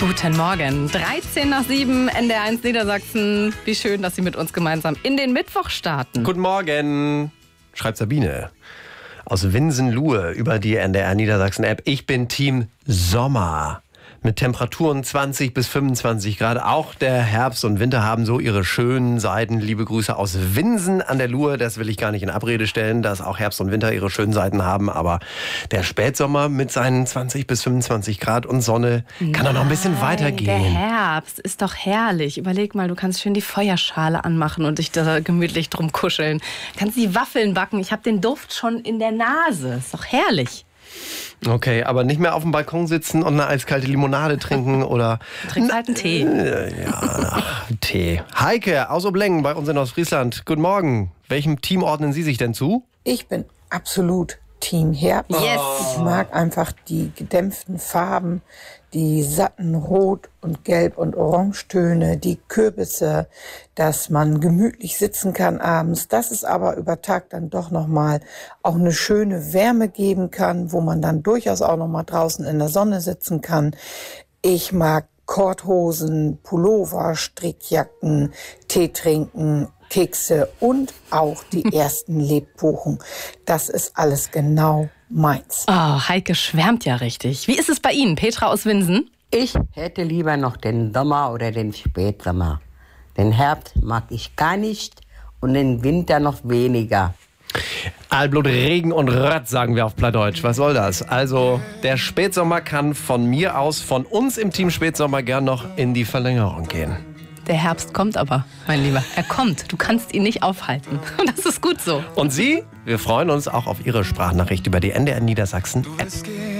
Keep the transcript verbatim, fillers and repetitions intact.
Guten Morgen. dreizehn nach sieben, N D R eins Niedersachsen. Wie schön, dass Sie mit uns gemeinsam in den Mittwoch starten. Guten Morgen, schreibt Sabine aus Winsenlohe über die N D R Niedersachsen App. Ich bin Team Sommer. Mit Temperaturen zwanzig bis fünfundzwanzig Grad. Auch der Herbst und Winter haben so ihre schönen Seiten. Liebe Grüße aus Winsen an der Luhe. Das will ich gar nicht in Abrede stellen, dass auch Herbst und Winter ihre schönen Seiten haben. Aber der Spätsommer mit seinen zwanzig bis fünfundzwanzig Grad und Sonne kann doch noch ein bisschen weitergehen. Der Herbst ist doch herrlich. Überleg mal, du kannst schön die Feuerschale anmachen und dich da gemütlich drum kuscheln. Du kannst die Waffeln backen. Ich habe den Duft schon in der Nase. Ist doch herrlich. Okay, aber nicht mehr auf dem Balkon sitzen und eine eiskalte Limonade trinken oder... Trinkst halt einen Tee. Ja, ach, Tee. Heike aus Obleng bei uns in Ostfriesland. Guten Morgen. Welchem Team ordnen Sie sich denn zu? Ich bin absolut Team Herbst. Yes. Ich mag einfach die gedämpften Farben, die satten Rot- und Gelb- und Orangetöne, die Kürbisse, dass man gemütlich sitzen kann abends, dass es aber über Tag dann doch nochmal auch eine schöne Wärme geben kann, wo man dann durchaus auch nochmal draußen in der Sonne sitzen kann. Ich mag Korthosen, Pullover, Strickjacken, Tee trinken, Kekse und auch die ersten Lebkuchen. Das ist alles genau meins. Oh, Heike schwärmt ja richtig. Wie ist es bei Ihnen, Petra aus Winsen? Ich hätte lieber noch den Sommer oder den Spätsommer. Den Herbst mag ich gar nicht und den Winter noch weniger. Allblut, Regen und Rött, sagen wir auf Plattdeutsch. Was soll das? Also, der Spätsommer kann von mir aus, von uns im Team Spätsommer gern noch in die Verlängerung gehen. Der Herbst kommt aber, mein Lieber. Er kommt. Du kannst ihn nicht aufhalten. Und das ist gut so. Und Sie? Wir freuen uns auch auf Ihre Sprachnachricht über die N D R Niedersachsen App.